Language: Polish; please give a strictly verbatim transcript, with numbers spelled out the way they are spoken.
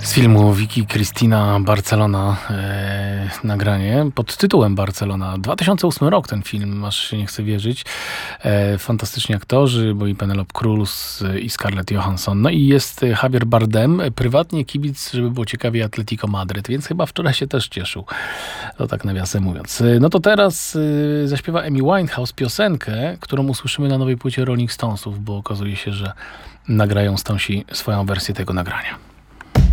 Z filmu Vicky Cristina Barcelona e, nagranie pod tytułem Barcelona. dwa tysiące ósmy rok ten film, aż się nie chce wierzyć. E, fantastyczni aktorzy, bo i Penelope Cruz i Scarlett Johansson. No i jest Javier Bardem, prywatnie kibic, żeby było ciekawie, Atletico Madryt, więc chyba wczoraj się też cieszył. To tak nawiasem mówiąc. No to teraz e, zaśpiewa Amy Winehouse piosenkę, którą usłyszymy na nowej płycie Rolling Stonesów, bo okazuje się, że nagrają Stonesi swoją wersję tego nagrania.